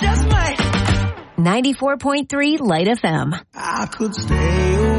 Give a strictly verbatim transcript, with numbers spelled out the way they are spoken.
just might. ninety-four point three Light F M. I could stay away.